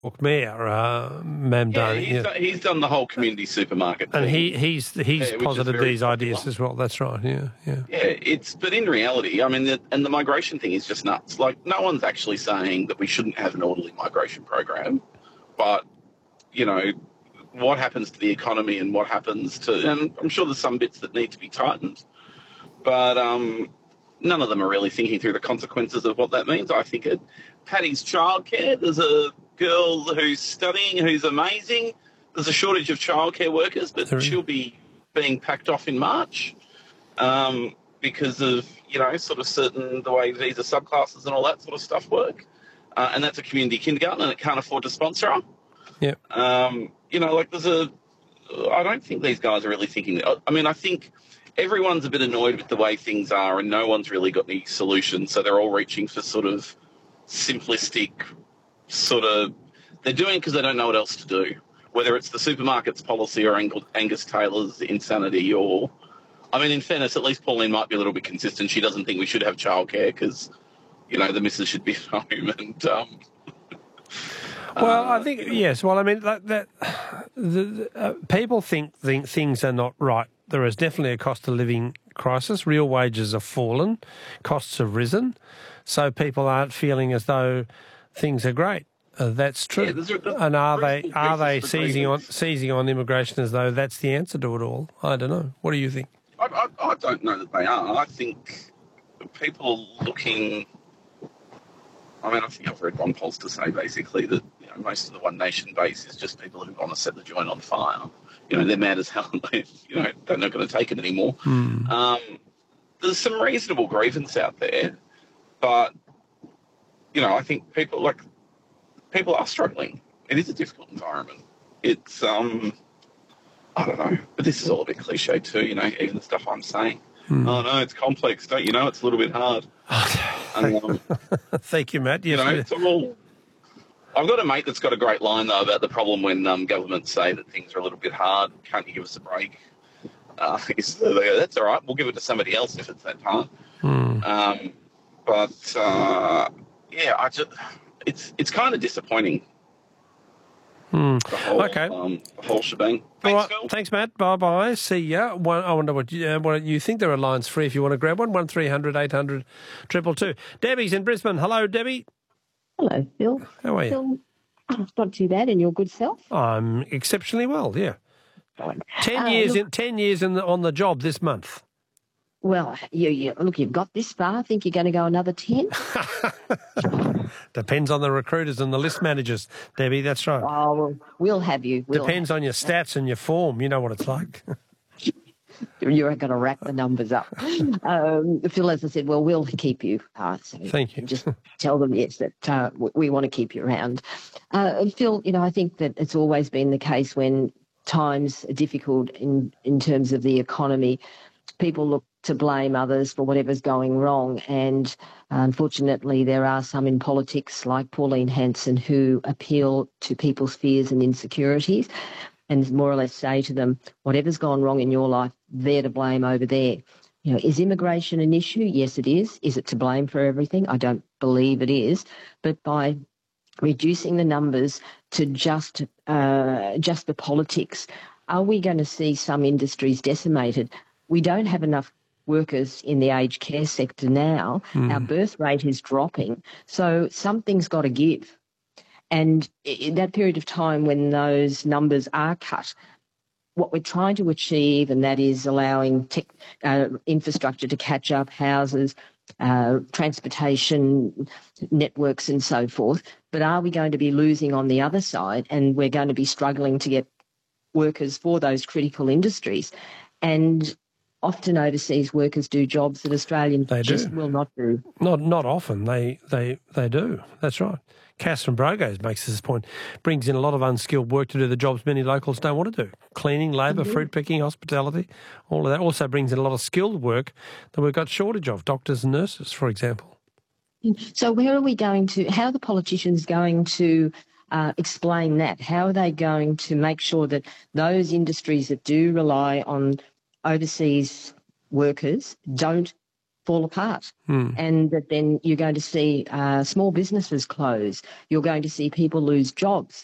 Mayor, Mamdani. Yeah, he's done the whole community supermarket and thing. he's posited these ideas as well. That's right. Yeah. But in reality, I mean, the migration thing is just nuts. Like, no one's actually saying that we shouldn't have an orderly migration program, but what happens to the economy and what happens to, and I'm sure there's some bits that need to be tightened, but none of them are really thinking through the consequences of what that means. I think at Paddy's childcare, there's a girl who's studying who's amazing. There's a shortage of childcare workers, but she'll be being packed off in March because of, sort of the way visa subclasses and all that sort of stuff work. And that's a community kindergarten and it can't afford to sponsor her. Yeah. I don't think these guys are really thinking. I mean, I think everyone's a bit annoyed with the way things are and no one's really got any solutions. So they're all reaching for sort of simplistic they're doing it because they don't know what else to do, whether it's the supermarket's policy or Angus Taylor's insanity or, I mean, in fairness, at least Pauline might be a little bit consistent. She doesn't think we should have childcare because, the missus should be at home and... well, I think, yes. Well, I mean, people think things are not right. There is definitely a cost of living crisis. Real wages have fallen. Costs have risen. So people aren't feeling as though things are great. That's true. Yeah, and are they seizing on immigration as though that's the answer to it all? I don't know. What do you think? I don't know that they are. I think people are looking... I mean, I think I've read Ron Polster say basically that most of the One Nation base is just people who want to set the joint on fire. They're mad as hell and they're not going to take it anymore. There's some reasonable grievance out there, but I think people are struggling. It is a difficult environment. It's I don't know, but this is all a bit cliche too. Even the stuff I'm saying. Oh no, it's complex. Don't you know? It's a little bit hard. Thank you, Matt. Yes, it's all. I've got a mate that's got a great line though about the problem when governments say that things are a little bit hard. Can't you give us a break? They go, that's all right. We'll give it to somebody else if it's that hard. It's kind of disappointing. The whole shebang. Thanks, Phil. Thanks, Matt. Bye-bye. See ya. I wonder what you think. There are lines free if you want to grab one. 1300 800 222. Debbie's in Brisbane. Hello, Debbie. Hello, Phil. How are you? Phil, not too bad. And your good self? I'm exceptionally well, yeah. Fine. 10 years on the job this month. Well, look, you've got this far. I think you're going to go another 10. Depends on the recruiters and the list managers, Debbie, that's right. Oh, well, we'll have you. Depends on your stats and your form. You know what it's like. You're going to rack the numbers up. Phil, as I said, well, we'll keep you. So thank you. Just tell them, yes, that we want to keep you around. Phil, I think that it's always been the case when times are difficult in terms of the economy, people look to blame others for whatever's going wrong. And unfortunately, there are some in politics like Pauline Hanson who appeal to people's fears and insecurities and more or less say to them, whatever's gone wrong in your life, they're to blame over there. Is immigration an issue? Yes, it is. Is it to blame for everything? I don't believe it is. But by reducing the numbers to just the politics, are we going to see some industries decimated? We don't have enough workers in the aged care sector now. Our birth rate is dropping. So something's got to give. And in that period of time when those numbers are cut, what we're trying to achieve, and that is allowing infrastructure to catch up, houses, transportation networks and so forth. But are we going to be losing on the other side, and we're going to be struggling to get workers for those critical industries? And often overseas workers do jobs that Australians will not do. Not often. They do. That's right. Cass from Brogos makes this point. Brings in a lot of unskilled work to do the jobs many locals don't want to do. Cleaning, labour, fruit picking, hospitality, all of that. Also brings in a lot of skilled work that we've got shortage of, doctors and nurses, for example. So how are the politicians going to explain that? How are they going to make sure that those industries that do rely on overseas workers don't fall apart, and that then you're going to see small businesses close. You're going to see people lose jobs.